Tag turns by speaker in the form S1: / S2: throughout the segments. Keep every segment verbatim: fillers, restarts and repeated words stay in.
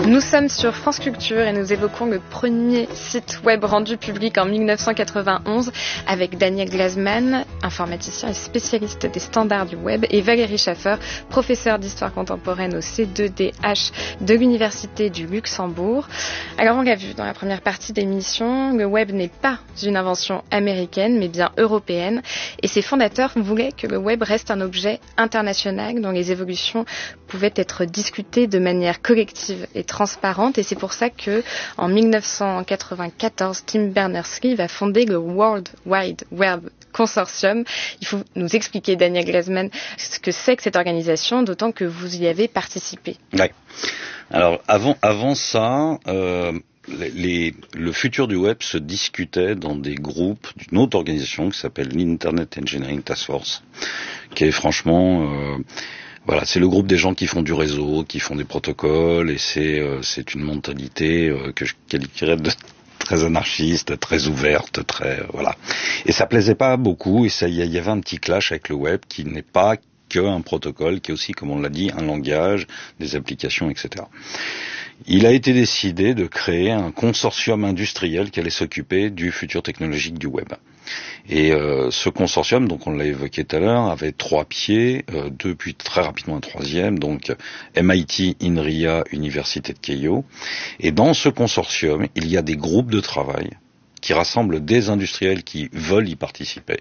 S1: Nous sommes sur France Culture et nous évoquons le premier site web rendu public en mille neuf cent quatre-vingt-onze avec Daniel Glazman, informaticien et spécialiste des standards du web, et Valérie Schaffer, professeure d'histoire contemporaine au C deux D H de l'Université du Luxembourg. Alors on l'a vu dans la première partie d'émission, le web n'est pas une invention américaine mais bien européenne, et ses fondateurs voulaient que le web reste un objet international dont les évolutions pouvaient être discutées de manière collective et transparente, et c'est pour ça que en mille neuf cent quatre-vingt-quatorze, Tim Berners-Lee va fonder le World Wide Web Consortium. Il faut nous expliquer, Daniel Glazman, ce que c'est que cette organisation, d'autant que vous y avez participé.
S2: Oui. Alors avant, avant ça, euh, les, les, le futur du web se discutait dans des groupes d'une autre organisation qui s'appelle l'Internet Engineering Task Force, qui est franchement euh, Voilà, c'est le groupe des gens qui font du réseau, qui font des protocoles, et c'est euh, c'est une mentalité euh, que je qualifierais de très anarchiste, très ouverte, très euh, voilà. Et ça plaisait pas beaucoup, et ça il y, y avait un petit clash avec le web qui n'est pas qu'un protocole, qui est aussi, comme on l'a dit, un langage, des applications, et cetera. Il a été décidé de créer un consortium industriel qui allait s'occuper du futur technologique du web. Et euh, ce consortium, donc on l'a évoqué tout à l'heure, avait trois pieds, euh, deux puis très rapidement un troisième, donc M I T, INRIA, Université de Keio. Et dans ce consortium, il y a des groupes de travail qui rassemblent des industriels qui veulent y participer.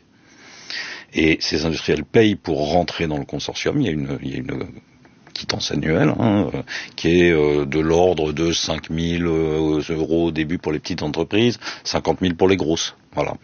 S2: Et ces industriels payent pour rentrer dans le consortium. Il y a une, il y a une quittance annuelle, hein, euh, qui est euh, de l'ordre de cinq mille euh, euros au début pour les petites entreprises, cinquante mille pour les grosses. Voilà.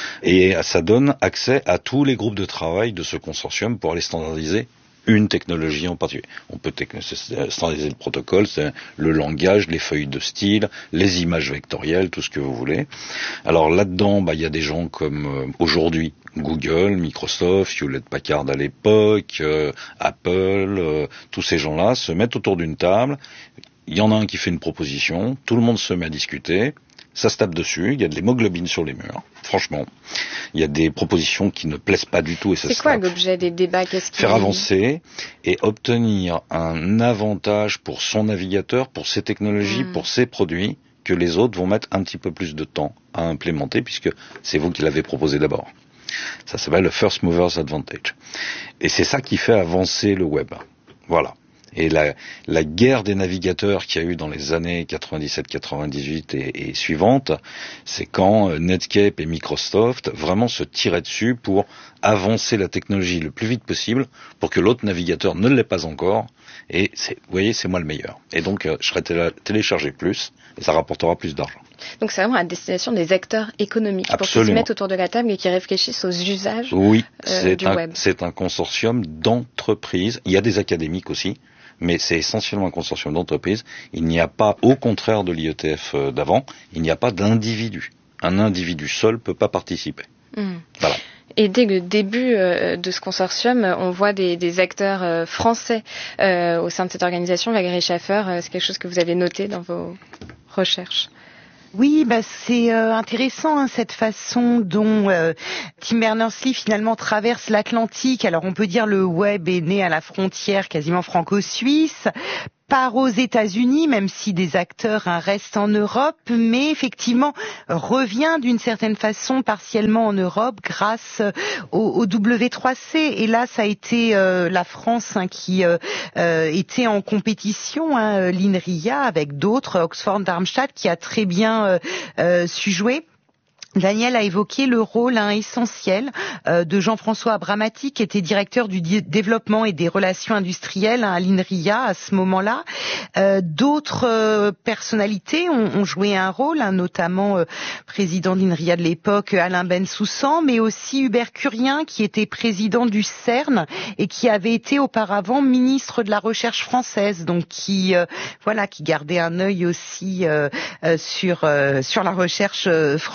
S2: Et ça donne accès à tous les groupes de travail de ce consortium pour aller standardiser une technologie en particulier. On peut standardiser le protocole, c'est le langage, les feuilles de style, les images vectorielles, tout ce que vous voulez. Alors là-dedans, bah, il y a des gens comme euh, aujourd'hui Google, Microsoft, Hewlett-Packard à l'époque, euh, Apple, euh, tous ces gens-là se mettent autour d'une table. Il y en a un qui fait une proposition, tout le monde se met à discuter. Ça se tape dessus, il y a de l'hémoglobine sur les murs, franchement. Il y a des propositions qui ne plaisent pas du tout et ça se tape.
S1: C'est quoi l'objet des débats? Qu'est-ce qui...
S2: Faire avancer et obtenir un avantage pour son navigateur, pour ses technologies, mmh. pour ses produits, que les autres vont mettre un petit peu plus de temps à implémenter, puisque c'est vous qui l'avez proposé d'abord. Ça s'appelle le First Movers Advantage. Et c'est ça qui fait avancer le web. Voilà. Et la, la guerre des navigateurs qu'il y a eu dans les années quatre-vingt-dix-sept quatre-vingt-dix-huit et, et suivantes, c'est quand Netscape et Microsoft vraiment se tiraient dessus pour avancer la technologie le plus vite possible pour que l'autre navigateur ne l'ait pas encore. Et c'est, vous voyez, c'est moi le meilleur. Et donc, euh, je serai télé- téléchargé plus et ça rapportera plus d'argent.
S1: Donc c'est vraiment à destination des acteurs économiques.
S2: Absolument.
S1: Pour qu'ils se mettent autour de la table et qu'ils réfléchissent aux usages
S2: oui,
S1: euh,
S2: c'est
S1: du
S2: un,
S1: web.
S2: C'est un consortium d'entreprises. Il y a des académiques aussi. Mais c'est essentiellement un consortium d'entreprises. Il n'y a pas, au contraire de l'I E T F d'avant, il n'y a pas d'individu. Un individu seul peut pas participer. Mmh. Voilà.
S1: Et dès le début euh, de ce consortium, on voit des, des acteurs euh, français euh, au sein de cette organisation. Valérie Schaffer, euh, c'est quelque chose que vous avez noté dans vos recherches?
S3: Oui, bah c'est euh, intéressant hein, cette façon dont euh, Tim Berners-Lee finalement traverse l'Atlantique. Alors on peut dire le web est né à la frontière quasiment franco-suisse, part aux États-Unis, même si des acteurs hein, restent en Europe, mais effectivement revient d'une certaine façon partiellement en Europe grâce au, au W trois C. Et là, ça a été euh, la France hein, qui euh, euh, était en compétition, hein, l'INRIA avec d'autres, Oxford, Darmstadt, qui a très bien euh, euh, su jouer. Daniel a évoqué le rôle hein, essentiel euh, de Jean-François Abramati, qui était directeur du di- développement et des relations industrielles hein, à l'INRIA à ce moment-là. Euh, d'autres euh, personnalités ont, ont joué un rôle, hein, notamment euh, président de l'INRIA de l'époque, Alain Bensoussan, mais aussi Hubert Curien, qui était président du CERN et qui avait été auparavant ministre de la Recherche française, donc qui euh, voilà, qui gardait un œil aussi euh, euh, sur euh, sur la recherche euh, française.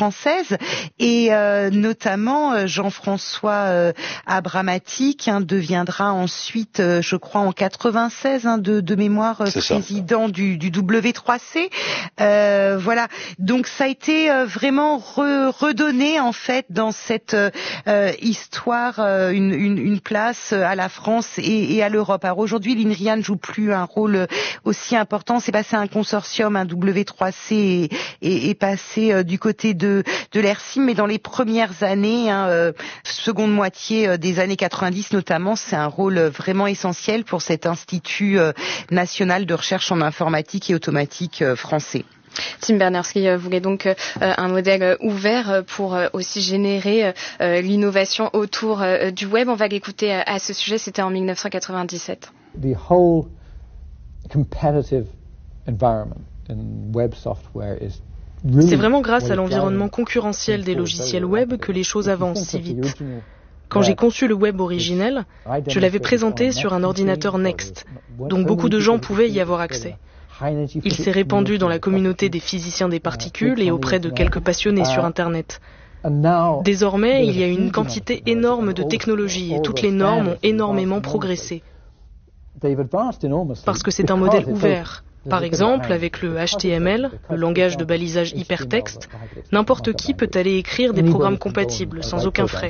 S3: quatre-vingt-seize et euh, notamment Jean-François euh, Abramatic hein, deviendra ensuite, euh, je crois en quatre-vingt-seize hein, de, de mémoire euh, président du, du W trois C. Euh, voilà, donc ça a été euh, vraiment re, redonné en fait dans cette euh, histoire euh, une, une, une place à la France et, et à l'Europe. Alors aujourd'hui, l'INRIA ne joue plus un rôle aussi important. C'est passé à un consortium, un W trois C et, et, et passé euh, du côté de, de l'E R C I M, mais dans les premières années, hein, euh, seconde moitié euh, des années quatre-vingt-dix notamment, c'est un rôle vraiment essentiel pour cet Institut euh, national de recherche en informatique et automatique euh, français.
S1: Tim Berners-Lee voulait donc euh, un modèle ouvert pour euh, aussi générer euh, l'innovation autour euh, du web. On va l'écouter à, à ce sujet, c'était en dix-neuf cent quatre-vingt-dix-sept.
S4: The whole competitive environment in web software is really.
S5: C'est vraiment grâce à l'environnement concurrentiel des logiciels web que les choses avancent si vite. Quand j'ai conçu le web originel, je l'avais présenté sur un ordinateur Next, donc beaucoup de gens pouvaient y avoir accès. Il s'est répandu dans la communauté des physiciens des particules et auprès de quelques passionnés sur Internet. Désormais, il y a une quantité énorme de technologies et toutes les normes ont énormément progressé. Parce que c'est un modèle ouvert. Par exemple, avec le H T M L, le langage de balisage hypertexte, n'importe qui peut aller écrire des programmes compatibles sans aucun frais.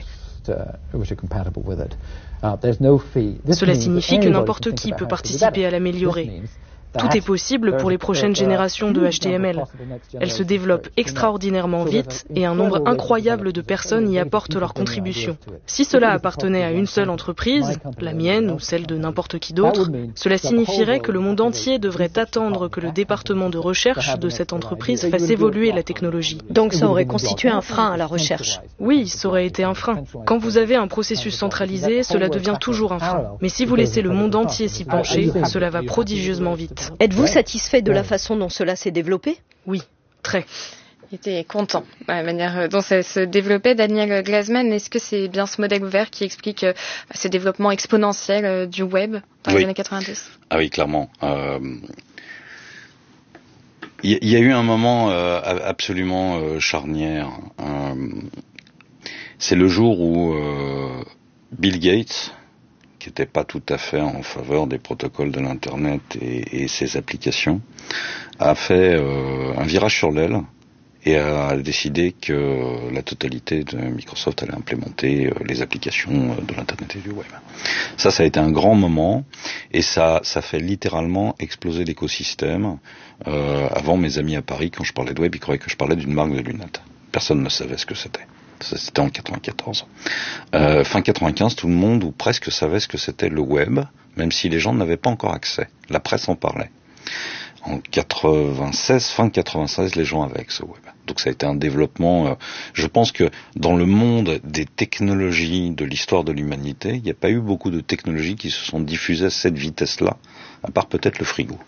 S5: Cela signifie que n'importe qui peut participer à l'améliorer. Tout est possible pour les prochaines générations de H T M L. Elles se développent extraordinairement vite et un nombre incroyable de personnes y apportent leur contribution. Si cela appartenait à une seule entreprise, la mienne ou celle de n'importe qui d'autre, cela signifierait que le monde entier devrait attendre que le département de recherche de cette entreprise fasse évoluer la technologie.
S6: Donc ça aurait constitué un frein à la recherche.
S5: Oui, ça aurait été un frein. Quand vous avez un processus centralisé, cela devient toujours un frein. Mais si vous laissez le monde entier s'y pencher, cela va prodigieusement vite.
S6: Êtes-vous satisfait de la façon dont cela s'est développé ?
S5: Oui, très.
S1: Il était content de la manière dont ça se développait. Daniel Glasman, est-ce que c'est bien ce modèle ouvert qui explique euh, ce développement exponentiel euh, du web dans
S2: oui.
S1: les années quatre-vingt-dix ?
S2: Ah oui, clairement. Euh, il y, y a eu un moment euh, absolument euh, charnière. Euh, c'est le jour où euh, Bill Gates, qui n'était pas tout à fait en faveur des protocoles de l'Internet et, et ses applications, a fait euh, un virage sur l'aile et a décidé que la totalité de Microsoft allait implémenter euh, les applications de l'Internet et du web. Ça, ça a été un grand moment et ça, ça fait littéralement exploser l'écosystème. Euh, avant, mes amis à Paris, quand je parlais de web, ils croyaient que je parlais d'une marque de lunettes. Personne ne savait ce que c'était. C'était en quatre-vingt-quatorze. Euh, fin quatre-vingt-quinze, tout le monde ou presque savait ce que c'était le web, même si les gens n'avaient pas encore accès. La presse en parlait. En quatre-vingt-seize, fin quatre-vingt-seize, les gens avaient accès au web. Donc ça a été un développement. Euh, je pense que dans le monde des technologies de l'histoire de l'humanité, il n'y a pas eu beaucoup de technologies qui se sont diffusées à cette vitesse-là, à part peut-être le frigo.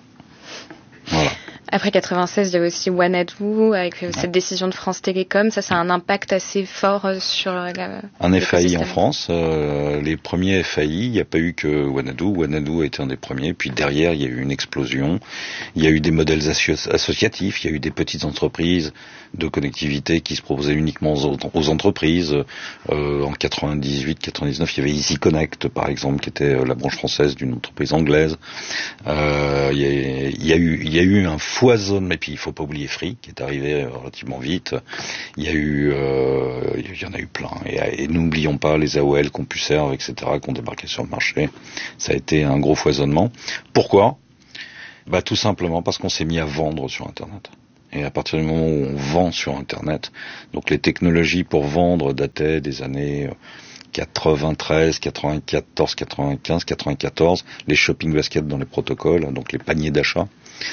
S2: Voilà.
S1: Après quatre-vingt-seize, il y avait aussi Wanadoo avec euh, cette décision de France Télécom. Ça, ça a un impact assez fort euh, sur la...
S2: Un F A I en France. Euh, les premiers F A I, il n'y a pas eu que Wanadoo. Wanadoo a été un des premiers. Puis derrière, il y a eu une explosion. Il y a eu des modèles associ- associatifs. Il y a eu des petites entreprises de connectivité qui se proposaient uniquement aux, aux entreprises. Euh, en quatre-vingt-dix-huit quatre-vingt-dix-neuf, il y avait Easy Connect, par exemple, qui était la branche française d'une entreprise anglaise. Euh, il, y a, il, y a eu, il y a eu un foisonne, mais puis il faut pas oublier Free qui est arrivé relativement vite. Il y a eu, euh, il y en a eu plein. Et, et n'oublions pas les A O L, CompuServe, et cetera, qui ont débarqué sur le marché. Ça a été un gros foisonnement. Pourquoi ? Bah tout simplement parce qu'on s'est mis à vendre sur Internet. Et à partir du moment où on vend sur Internet, donc les technologies pour vendre dataient des années quatre-vingt-treize, quatre-vingt-quatorze, quatre-vingt-quinze, quatre-vingt-quatorze, les shopping baskets dans les protocoles, donc les paniers d'achat.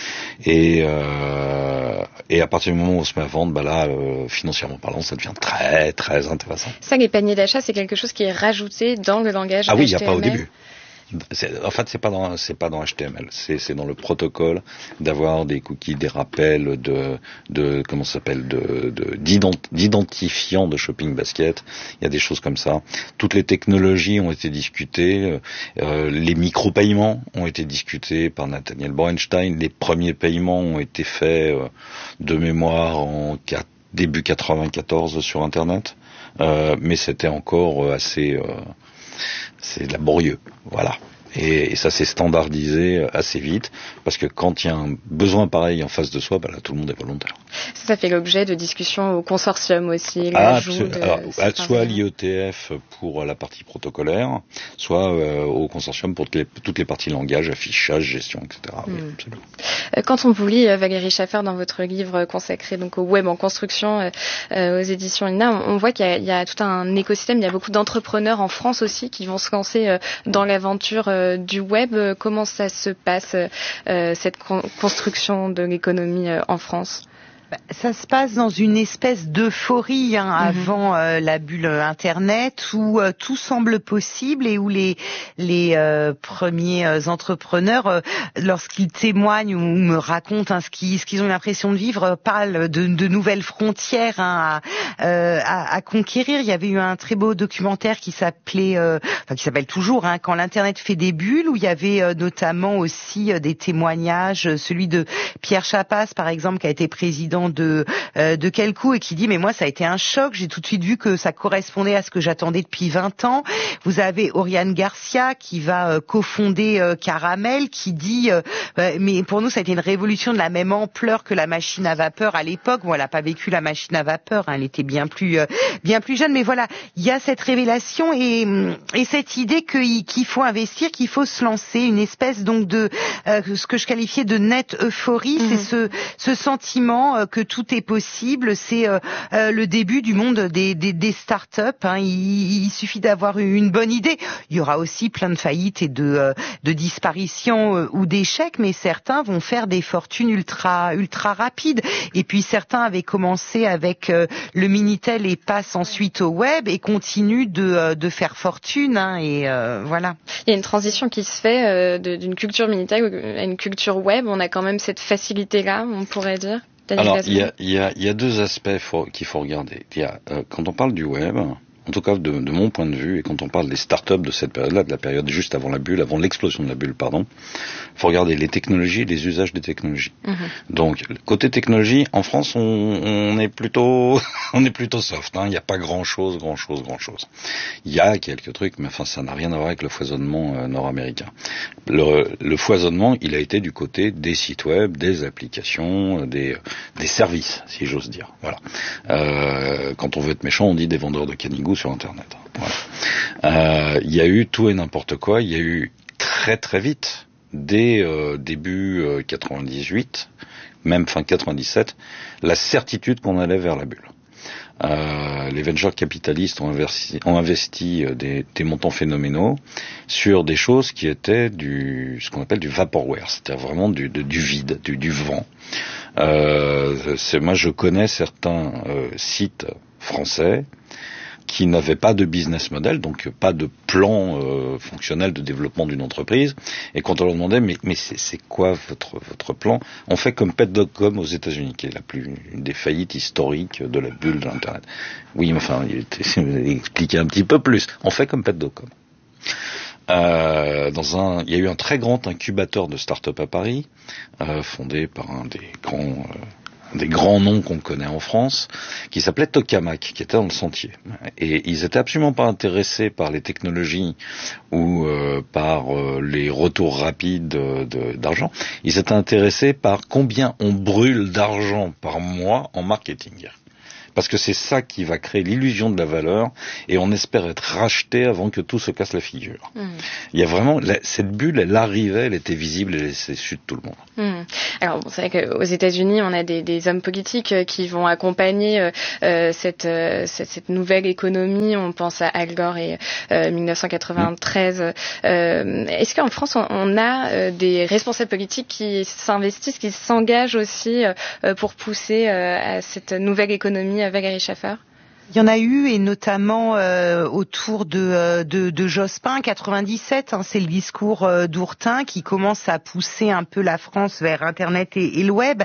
S2: Et, euh, et à partir du moment où on se met à vendre, bah là, euh, financièrement parlant, ça devient très très intéressant.
S1: Ça, les paniers d'achat, c'est quelque chose qui est rajouté dans le langage
S2: ah oui,
S1: H T M L.
S2: il n'y a pas au début. C'est, en fait, c'est pas dans, c'est pas dans H T M L. C'est, c'est dans le protocole d'avoir des cookies, des rappels de, de, comment ça s'appelle, de, de, d'ident, d'identifiants de shopping basket. Il y a des choses comme ça. Toutes les technologies ont été discutées. Euh, les micro-paiements ont été discutés par Nathaniel Borenstein. Les premiers paiements ont été faits euh, de mémoire en début quatre-vingt-quatorze sur Internet, euh, mais c'était encore assez, euh, c'est laborieux, voilà. Et, et ça s'est standardisé assez vite, parce que quand il y a un besoin pareil en face de soi, bah là, tout le monde est volontaire.
S1: Ça, ça fait l'objet de discussions au consortium aussi.
S2: Ah, de Alors, soit à l'I E T F pour la partie protocolaire, soit euh, au consortium pour toutes les, toutes les parties langage, affichage, gestion, et cetera.
S1: Mm.
S2: Oui, absolument.
S1: Quand on vous lit, Valérie Schaffer, dans votre livre consacré donc au web en construction euh, euh, aux éditions I N A, on, on voit qu'il y a, il y a tout un écosystème, il y a beaucoup d'entrepreneurs en France aussi qui vont se lancer euh, dans l'aventure euh, du web. Comment ça se passe, euh, cette con- construction de l'économie euh, en France ?
S3: Ça se passe dans une espèce d'euphorie hein,
S1: mmh.
S3: avant euh, la bulle Internet où euh, tout semble possible et où les les euh, premiers euh, entrepreneurs, euh, lorsqu'ils témoignent ou me racontent hein, ce qu'ils ce qu'ils ont l'impression de vivre, euh, parlent de, de nouvelles frontières hein, à, euh, à, à conquérir. Il y avait eu un très beau documentaire qui s'appelait, euh, enfin qui s'appelle toujours, hein, Quand l'Internet fait des bulles, où il y avait euh, notamment aussi euh, des témoignages, celui de Pierre Chapas par exemple, qui a été président de euh, de Quelcou et qui dit mais moi ça a été un choc, j'ai tout de suite vu que ça correspondait à ce que j'attendais depuis vingt ans. Vous avez Oriane Garcia qui va euh, cofonder euh, Caramel, qui dit euh, euh, mais pour nous ça a été une révolution de la même ampleur que la machine à vapeur à l'époque. Bon, elle n'a pas vécu la machine à vapeur, hein, elle était bien plus euh, bien plus jeune, mais voilà, il y a cette révélation et et cette idée que, qu'il faut investir, qu'il faut se lancer, une espèce donc de euh, ce que je qualifiais de nette euphorie, mmh. c'est ce ce sentiment euh, que tout est possible, c'est euh, euh, le début du monde des, des, des start-up. Hein. Il, il suffit d'avoir une bonne idée. Il y aura aussi plein de faillites et de, euh, de disparitions euh, ou d'échecs, mais certains vont faire des fortunes ultra, ultra rapides. Et puis certains avaient commencé avec euh, le Minitel et passent ensuite au web et continuent de, euh, de faire fortune. Hein, et euh, voilà.
S1: Il y a une transition qui se fait euh, de, d'une culture Minitel à une culture web. On a quand même cette facilité-là, on pourrait dire.
S2: Alors, il y a, il y a, il y a deux aspects faut, qu'il faut regarder. Il y a, euh, quand on parle du web, en tout cas de, de mon point de vue, et quand on parle des startups de cette période-là, de la période juste avant la bulle, avant l'explosion de la bulle, pardon, il faut regarder les technologies et les usages des technologies. Mmh. Donc, côté technologie, en France, on, on est plutôt, on est plutôt soft. Hein. Il n'y a pas grand-chose, grand-chose, grand-chose. Il y a quelques trucs, mais enfin, ça n'a rien à voir avec le foisonnement euh, nord-américain. Le, le foisonnement, il a été du côté des sites web, des applications, des, des services, si j'ose dire. Voilà. Euh, quand on veut être méchant, on dit des vendeurs de canigou sur Internet. Voilà. Euh, il y a eu tout et n'importe quoi. Il y a eu très très vite, dès euh, début euh, quatre-vingt-dix-huit, même fin quatre-vingt-dix-sept, la certitude qu'on allait vers la bulle. Euh, les venture capitalistes ont investi, ont investi des, des montants phénoménaux sur des choses qui étaient du, ce qu'on appelle du vaporware, c'est-à-dire vraiment du, du, du vide, du, du vent. Euh, c'est, moi, je connais certains euh, sites français qui n'avaient pas de business model, donc pas de plan euh, fonctionnel de développement d'une entreprise. Et quand on leur demandait, mais, mais c'est, c'est quoi votre, votre plan ? On fait comme pet point com aux États-Unis, qui est la plus, une des faillites historiques de la bulle de l'Internet. Oui, mais enfin, il était expliqué un petit peu plus. On fait comme pet point com. Euh, dans un, il y a eu un très grand incubateur de start-up à Paris, euh, fondé par un des grands... Euh, des grands noms qu'on connaît en France, qui s'appelait Tokamak, qui était dans le Sentier. Et ils étaient absolument pas intéressés par les technologies ou euh, par euh, les retours rapides de, de, d'argent. Ils étaient intéressés par combien on brûle d'argent par mois en marketing. Parce que c'est ça qui va créer l'illusion de la valeur, et on espère être racheté avant que tout se casse la figure. Mmh. Il y a vraiment, la, cette bulle, elle arrivait, elle était visible, elle était su de tout le monde.
S1: Mmh. Alors, bon, c'est vrai qu'aux États-Unis, on a des, des hommes politiques qui vont accompagner euh, cette, euh, cette, cette nouvelle économie. On pense à Al Gore et euh, dix-neuf cent quatre-vingt-treize. Mmh. Euh, est-ce qu'en France, on, on a euh, des responsables politiques qui s'investissent, qui s'engagent aussi euh, pour pousser euh, à cette nouvelle économie? Valérie Schaffer?
S3: Il y en a eu, et notamment euh, autour de, de, de Jospin, quatre-vingt-dix-sept, hein, c'est le discours euh, d'Ourtin qui commence à pousser un peu la France vers Internet et, et le web.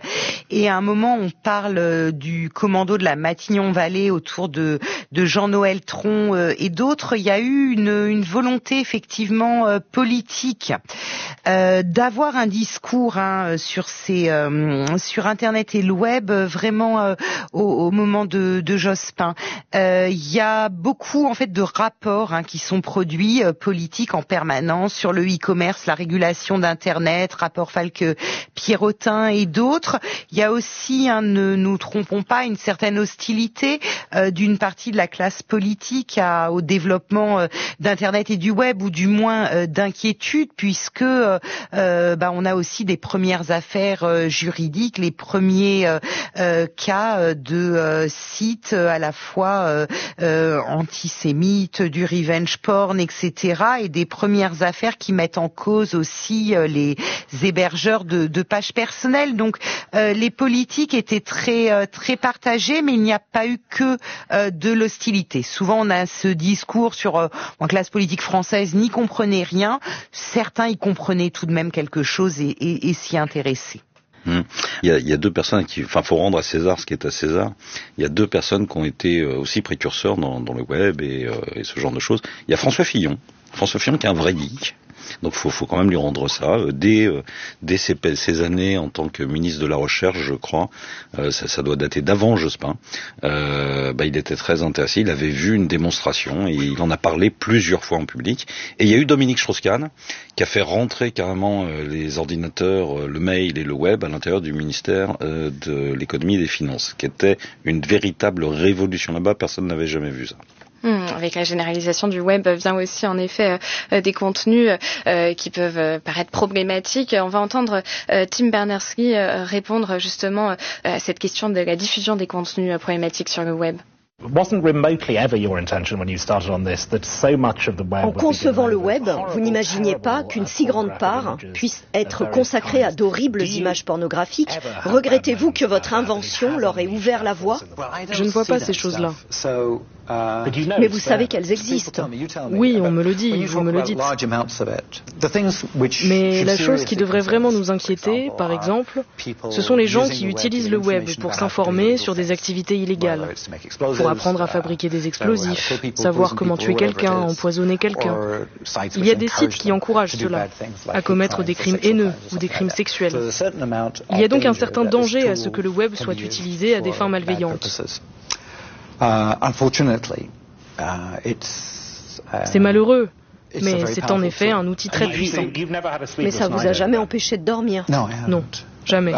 S3: Et à un moment, on parle du commando de la Matignon-Vallée autour de, de Jean-Noël Tron euh, et d'autres. Il y a eu une, une volonté effectivement euh, politique euh, d'avoir un discours hein, sur ces, euh, sur Internet et le web euh, vraiment euh, au, au moment de, de Jospin. Euh, il y a beaucoup en fait de rapports hein, qui sont produits euh, politiques en permanence sur le e-commerce, la régulation d'Internet, rapport Falque-Pierrotin et d'autres. Il y a aussi, hein, ne nous trompons pas, une certaine hostilité euh, d'une partie de la classe politique à, au développement euh, d'Internet et du web, ou du moins euh, d'inquiétude, puisque euh, euh, bah, on a aussi des premières affaires euh, juridiques, les premiers euh, euh, cas de euh, sites euh, à la fois euh, euh, antisémites, du revenge porn, et cetera, et des premières affaires qui mettent en cause aussi euh, les hébergeurs de, de pages personnelles. Donc euh, les politiques étaient très euh, très partagés, mais il n'y a pas eu que euh, de l'hostilité. Souvent on a ce discours sur euh, en classe politique française n'y comprenait rien. Certains y comprenaient tout de même quelque chose et, et, et s'y intéressaient.
S2: Hum. Il y a, il y a deux personnes qui, enfin, faut rendre à César ce qui est à César. Il y a deux personnes qui ont été aussi précurseurs dans, dans le web et, euh, et ce genre de choses. Il y a François Fillon. François Fillon qui est un vrai geek. Donc faut, faut quand même lui rendre ça. Dès, euh, dès ses, ses années en tant que ministre de la Recherche, je crois, euh, ça, ça doit dater d'avant Jospin, euh, bah, il était très intéressé, il avait vu une démonstration et il en a parlé plusieurs fois en public. Et il y a eu Dominique Strauss-Kahn qui a fait rentrer carrément euh, les ordinateurs, euh, le mail et le web à l'intérieur du ministère euh, de l'économie et des finances, qui était une véritable révolution là-bas, personne n'avait jamais vu ça.
S1: Mmh, avec la généralisation du web vient aussi en effet euh, des contenus euh, qui peuvent euh, paraître problématiques. On va entendre euh, Tim Berners-Lee euh, répondre justement euh, à cette question de la diffusion des contenus euh, problématiques sur le web.
S6: En concevant le web, vous n'imaginiez pas qu'une si grande part puisse être consacrée à d'horribles images pornographiques. Regrettez-vous que votre invention leur ait ouvert la voie ?
S5: Je ne vois pas ces choses-là.
S6: Mais vous savez qu'elles existent.
S5: Oui, on me le dit, vous me le dites. Mais la chose qui devrait vraiment nous inquiéter, par exemple, ce sont les gens qui utilisent le web pour s'informer sur des activités illégales, pour apprendre à fabriquer des explosifs, savoir comment tuer quelqu'un, empoisonner quelqu'un. Il y a des sites qui encouragent cela, à commettre des crimes haineux ou des crimes sexuels. Il y a donc un certain danger à ce que le web soit utilisé à des fins malveillantes. C'est malheureux, mais c'est en effet un outil très puissant.
S6: Mais ça vous a jamais empêché de dormir ?
S5: Non, jamais.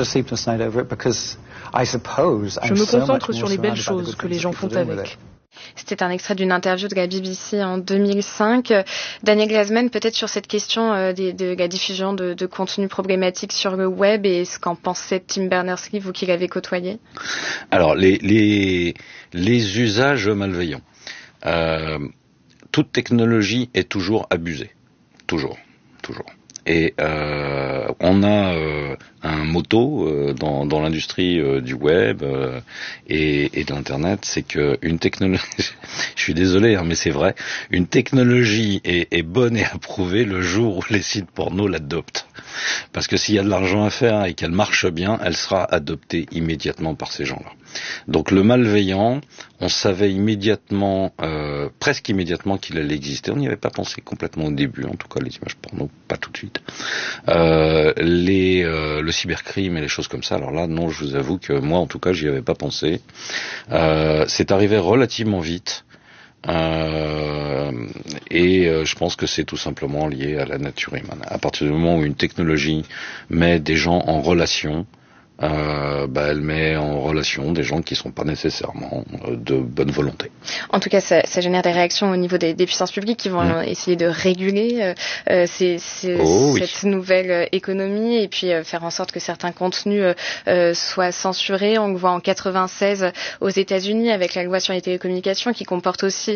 S5: Je me concentre sur les belles choses que les gens font avec.
S1: C'était un extrait d'une interview de la B B C en deux mille cinq. Daniel Glasman, peut-être sur cette question euh, de, de la diffusion de, de contenus problématiques sur le web et ce qu'en pensait Tim Berners-Lee, vous qui l'avez côtoyé.
S2: Alors, les, les, les usages malveillants. Euh, toute technologie est toujours abusée. Toujours. Toujours. Et euh, on a euh, un motto euh, dans, dans l'industrie euh, du web euh, et, et de l'internet, c'est que une technologie, je suis désolé, hein, mais c'est vrai, une technologie est, est bonne et approuvée le jour où les sites porno l'adoptent. Parce que s'il y a de l'argent à faire et qu'elle marche bien, elle sera adoptée immédiatement par ces gens-là. Donc le malveillant, on savait immédiatement, euh, presque immédiatement qu'il allait exister. On n'y avait pas pensé complètement au début, en tout cas les images porno, pas tout de suite. Euh, les, euh, le cybercrime et les choses comme ça, alors là, non, je vous avoue que moi, en tout cas, j'y avais pas pensé. Euh, c'est arrivé relativement vite. Euh, et euh, je pense que c'est tout simplement lié à la nature humaine. À partir du moment où une technologie met des gens en relation, Euh, bah, elle met en relation des gens qui ne sont pas nécessairement euh, de bonne volonté.
S1: En tout cas, ça, ça génère des réactions au niveau des, des puissances publiques qui vont mmh. essayer de réguler euh, ces, ces, oh, cette oui. nouvelle économie et puis euh, faire en sorte que certains contenus euh, soient censurés. On le voit en quatre-vingt-seize aux États-Unis avec la loi sur les télécommunications qui comporte aussi